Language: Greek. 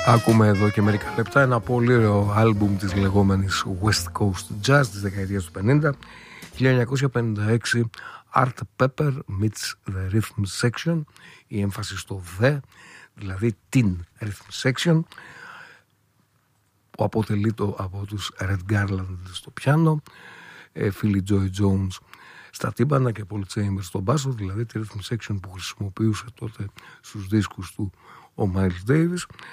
Ακούμε εδώ και μερικά λεπτά ένα πολύ ωραίο άλμπουμ της λεγόμενης West Coast Jazz της δεκαετίας του 50. 1956, Art Pepper meets the Rhythm Section, η έμφαση στο the, δηλαδή την Rhythm Section, που αποτελείται από τους Red Garland στο πιάνο, Philly Joy Jones στα τύμπανα και Paul Chambers στο μπάσο, δηλαδή τη Rhythm Section που χρησιμοποιούσε τότε στους δίσκους του ο Miles Davis.